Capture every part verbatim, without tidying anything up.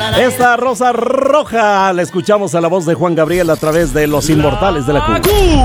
Esta Rosa Roja la escuchamos a la voz de Juan Gabriel a través de Los Inmortales de la Cumbia.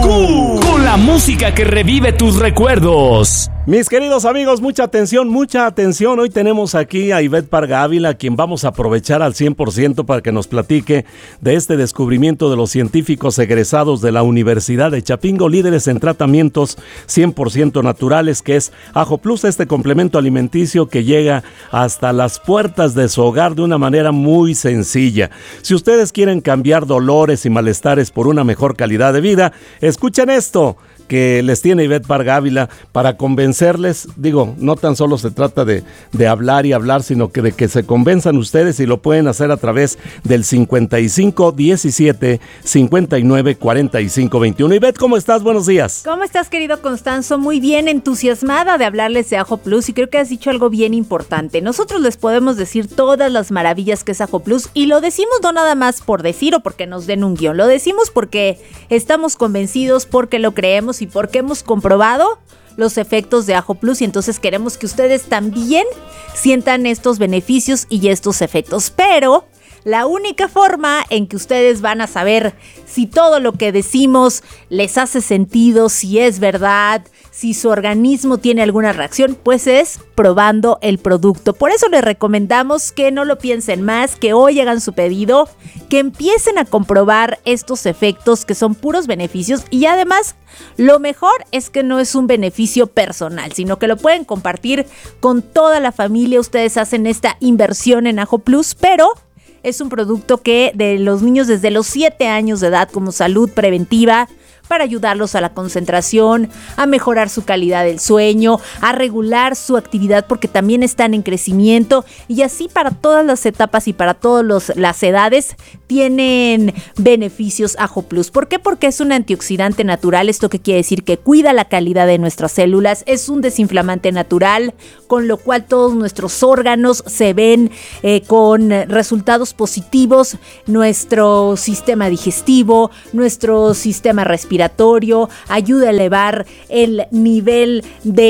Con la música que revive tus recuerdos. Mis queridos amigos, mucha atención, mucha atención. Hoy tenemos aquí a Ivette Parga Ávila, a quien vamos a aprovechar al cien por ciento para que nos platique de este descubrimiento de los científicos egresados de la Universidad de Chapingo, líderes en tratamientos cien por ciento naturales, que es Ajo Plus, este complemento alimenticio que llega hasta las puertas de su hogar de una manera muy sencilla. Si ustedes quieren cambiar dolores y malestares por una mejor calidad de vida, escuchen esto que les tiene Ivette Parga Ávila para convencerles. Digo, no tan solo se trata de, de hablar y hablar, sino que de que se convenzan ustedes, y lo pueden hacer a través del cincuenta y cinco diecisiete cincuenta y nueve cuarenta y cinco veintiuno. Ivette, ¿cómo estás? Buenos días. ¿Cómo estás, querido Constanzo? Muy bien, entusiasmada de hablarles de Ajo Plus, y creo que has dicho algo bien importante. Nosotros les podemos decir todas las maravillas que es Ajo Plus, y lo decimos no nada más por decir o porque nos den un guión, lo decimos porque estamos convencidos, porque lo creemos y porque hemos comprobado los efectos de Ajo Plus, y entonces queremos que ustedes también sientan estos beneficios y estos efectos. Pero la única forma en que ustedes van a saber si todo lo que decimos les hace sentido, si es verdad, si su organismo tiene alguna reacción, pues es probando el producto. Por eso les recomendamos que no lo piensen más, que hoy hagan su pedido, que empiecen a comprobar estos efectos que son puros beneficios, y además lo mejor es que no es un beneficio personal, sino que lo pueden compartir con toda la familia. Ustedes hacen esta inversión en Ajo Plus, pero es un producto que de los niños desde los siete años de edad, como salud preventiva, para ayudarlos a la concentración, a mejorar su calidad del sueño, a regular su actividad porque también están en crecimiento, y así para todas las etapas y para todas las edades tienen beneficios Ajo Plus. ¿Por qué? Porque es un antioxidante natural. ¿Esto qué quiere decir? Que cuida la calidad de nuestras células, es un desinflamante natural, con lo cual todos nuestros órganos se ven eh, con resultados positivos. Nuestro sistema digestivo, nuestro sistema respiratorio, ayuda a elevar el nivel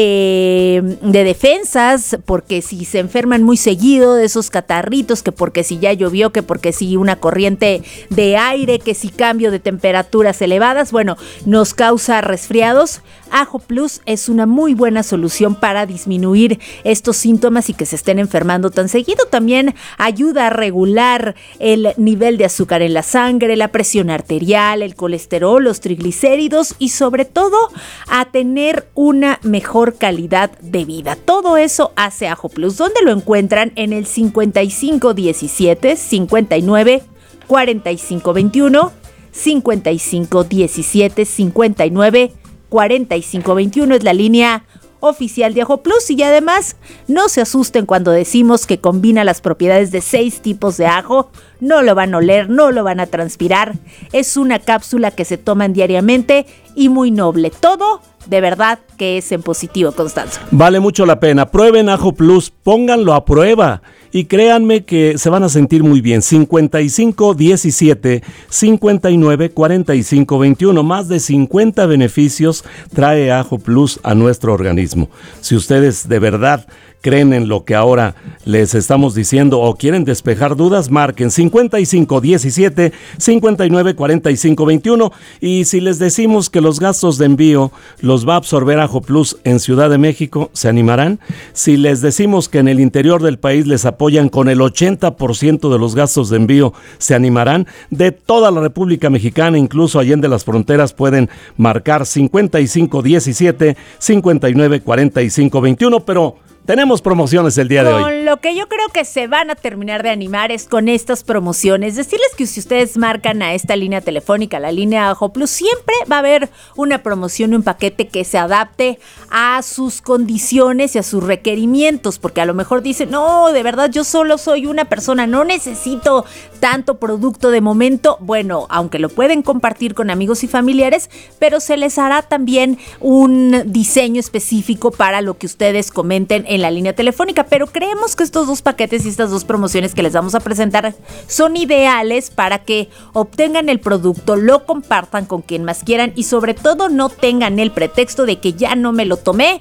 de, de defensas, porque si se enferman muy seguido de esos catarritos, que porque si ya llovió, que porque si una corriente de aire, que si cambio de temperaturas elevadas, bueno, nos causa resfriados. Ajo Plus es una muy buena solución para disminuir estos síntomas y que se estén enfermando tan seguido. También ayuda a regular el nivel de azúcar en la sangre, la presión arterial, el colesterol, los triglicéridos, y sobre todo a tener una mejor calidad de vida. Todo eso hace Ajo Plus. ¿Dónde lo encuentran? En el cincuenta y cinco diecisiete cincuenta y nueve cuarenta y cinco veintiuno, cincuenta y cinco diecisiete cincuenta y nueve cuarenta y cinco veintiuno es la línea oficial de Ajo Plus. Y además, no se asusten cuando decimos que combina las propiedades de seis tipos de ajo. No lo van a oler, no lo van a transpirar. Es una cápsula que se toman diariamente y muy noble. Todo de verdad que es en positivo, Constanzo. Vale mucho la pena. Prueben Ajo Plus, pónganlo a prueba y créanme que se van a sentir muy bien. cincuenta y cinco diecisiete cincuenta y nueve cuarenta y cinco veintiuno. Más de cincuenta beneficios trae Ajo Plus a nuestro organismo. Si ustedes de verdad creen en lo que ahora les estamos diciendo o quieren despejar dudas, marquen cincuenta y cinco diecisiete cincuenta y nueve cuarenta y cinco veintiuno. Y si les decimos que los gastos de envío los va a absorber Ajo Plus en Ciudad de México, ¿se animarán? Si les decimos que en el interior del país les apoyan con el ochenta por ciento de los gastos de envío, ¿se animarán? De toda la República Mexicana, incluso allende las fronteras, pueden marcar cincuenta y cinco diecisiete cincuenta y nueve cuarenta y cinco veintiuno, pero tenemos promociones el día de hoy. Con lo que yo creo que se van a terminar de animar es con estas promociones. Decirles que si ustedes marcan a esta línea telefónica, la línea Ajo Plus, siempre va a haber una promoción, un paquete que se adapte a sus condiciones y a sus requerimientos, porque a lo mejor dicen, no, de verdad yo solo soy una persona, no necesito tanto producto de momento. Bueno, aunque lo pueden compartir con amigos y familiares, pero se les hará también un diseño específico para lo que ustedes comenten en la línea telefónica, pero creemos que estos dos paquetes y estas dos promociones que les vamos a presentar son ideales para que obtengan el producto, lo compartan con quien más quieran y sobre todo no tengan el pretexto de que ya no me lo tomé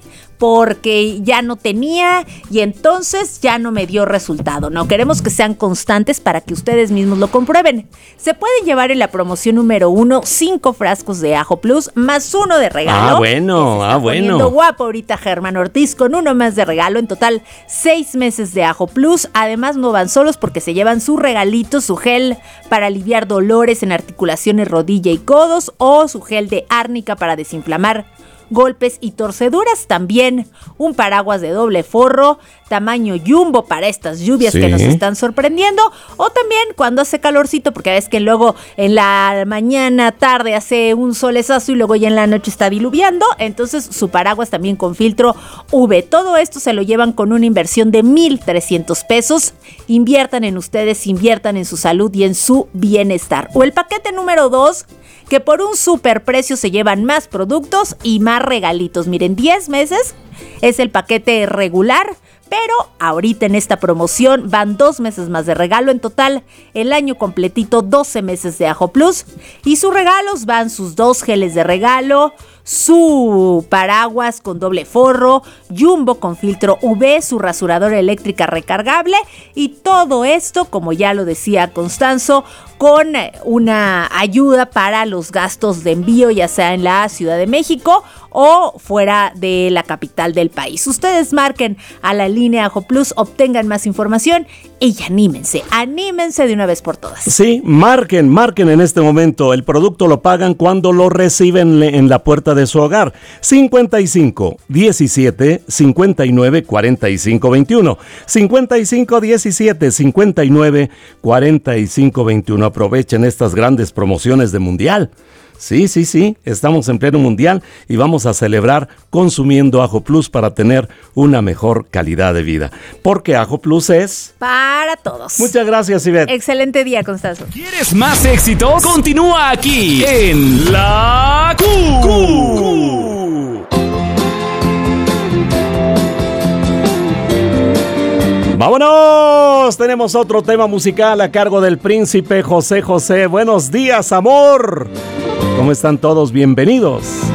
porque ya no tenía y entonces ya no me dio resultado. No, queremos que sean constantes para que ustedes mismos lo comprueben. Se pueden llevar en la promoción número uno cinco frascos de Ajo Plus más uno de regalo. Ah, bueno, ah, bueno. Poniendo guapo ahorita Germán Ortiz con uno más de regalo. En total, seis meses de Ajo Plus. Además, no van solos porque se llevan su regalito, su gel para aliviar dolores en articulaciones, rodilla y codos o su gel de árnica para desinflamar golpes y torceduras. También un paraguas de doble forro, tamaño jumbo para estas lluvias sí. que nos están sorprendiendo. O también cuando hace calorcito, porque ves que luego en la mañana, tarde hace un solezazo y luego ya en la noche está diluviando. Entonces su paraguas también con filtro U V. Todo esto se lo llevan con una inversión de mil trescientos pesos. Inviertan en ustedes, inviertan en su salud y en su bienestar. O el paquete número dos, que por un super precio se llevan más productos y más regalitos. Miren, diez meses es el paquete regular, pero ahorita en esta promoción van dos meses más de regalo. En total, el año completito, doce meses de Ajo Plus. Y sus regalos van sus dos geles de regalo, su paraguas con doble forro, jumbo con filtro U V, su rasuradora eléctrica recargable y todo esto, como ya lo decía Constanzo, con una ayuda para los gastos de envío, ya sea en la Ciudad de México o fuera de la capital del país. Ustedes marquen a la línea Ajo Plus, obtengan más información y anímense, anímense de una vez por todas. Sí, marquen, marquen en este momento. El producto lo pagan cuando lo reciben en la puerta de su hogar. cincuenta y cinco, diecisiete, cincuenta y nueve, cuarenta y cinco, veintiuno. cincuenta y cinco, diecisiete, cincuenta y nueve, cuarenta y cinco, veintiuno. Aprovechen estas grandes promociones de Mundial. Sí, sí, sí, estamos en pleno mundial y vamos a celebrar consumiendo Ajo Plus para tener una mejor calidad de vida. Porque Ajo Plus es... para todos. Muchas gracias, Ivette. Excelente día, Constanzo. ¿Quieres más éxitos? Continúa aquí en La Q. ¡Vámonos! Tenemos otro tema musical a cargo del príncipe José José. Buenos días, amor. ¿Cómo están todos? Bienvenidos.